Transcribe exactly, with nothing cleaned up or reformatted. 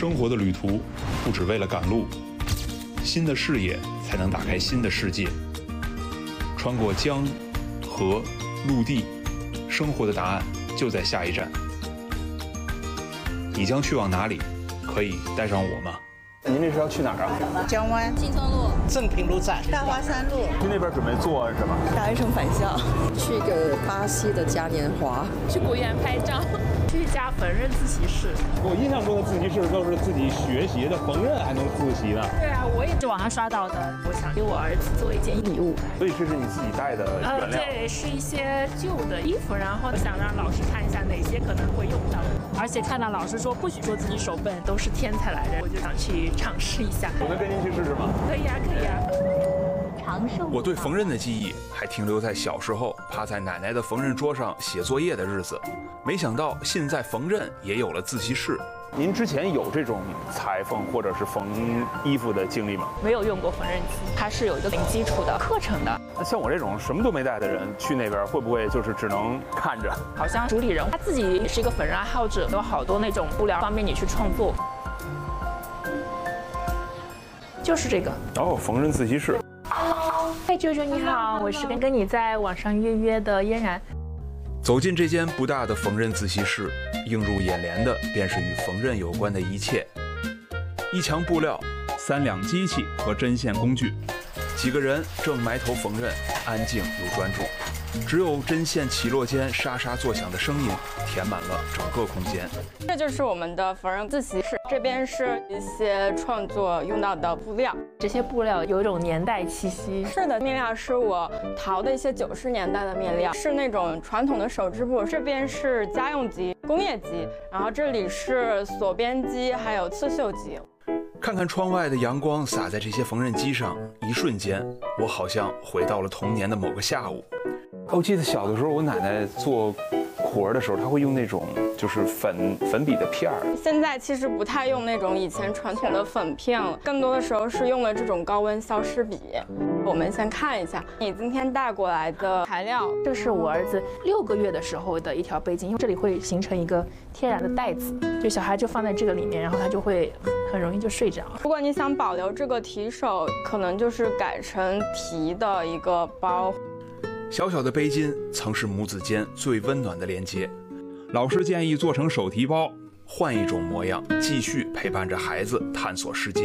生活的旅途不只为了赶路，新的视野才能打开新的世界。穿过江、河、陆地，生活的答案就在下一站。你将去往哪里？可以带上我吗？ 您这是要去哪儿啊？ 江湾、 金村路、 正平路站、 大华山路。 去那边准备做什么？ 大学生返校。 去个巴西的嘉年华。 去果园拍照。去一家缝纫自习室。 我印象中的自习室都是自己学习的，缝纫还能自习呢。 对啊，我也是网上刷到的。我想给我儿子做一件礼物。 所以这是你自己带的原料？ 呃，对，是一些旧的衣服，然后想让老师看一下哪些可能会用到。而且看到老师说不许说自己手笨，都是天才来的，我就想去尝试一下。 我能跟您去试试吗？ 可以啊，可以啊。 我对缝纫的记忆还停留在小时候趴在奶奶的缝纫桌上写作业的日子，没想到现在缝纫也有了自习室。 您之前有这种裁缝或者是缝衣服的经历吗？ 没有用过缝纫机，它是有一个零基础的课程的。 那像我这种什么都没带的人去那边，会不会就是只能看着？ 好像主理人他自己也是一个缝纫爱好者，有好多那种布料方便你去创作。就是这个哦，缝纫自习室。 嗨，舅舅你好，我是跟跟你在网上约约的嫣然。 走进这间不大的缝纫自习室，映入眼帘的便是与缝纫有关的一切：一墙布料、三两机器和针线工具，几个人正埋头缝纫，安静又专注。只有针线起落间沙沙作响的声音填满了整个空间。 这就是我们的缝纫自习室，这边是一些创作用到的布料， 这些布料有一种年代气息。 是的，面料是我淘的一些九十年代的面料，是那种传统的手织布。这边是家用机、工业机，然后这里是锁边机，还有刺绣机。 看看窗外的阳光洒在这些缝纫机上，一瞬间，我好像回到了童年的某个下午。 我记得小的时候，我奶奶做活的时候，她会用那种就是粉粉笔的片儿。 现在其实不太用那种以前传统的粉片了，更多的时候是用了这种高温消湿笔。我们先看一下你今天带过来的材料， 这是我儿子六个月的时候的一条背巾，因为这里会形成一个天然的带子，就小孩就放在这个里面，然后他就会很容易就睡着。 如果你想保留这个提手，可能就是改成提的一个包。 小小的背巾曾是母子间最温暖的连接，老师建议做成手提包，换一种模样，继续陪伴着孩子探索世界。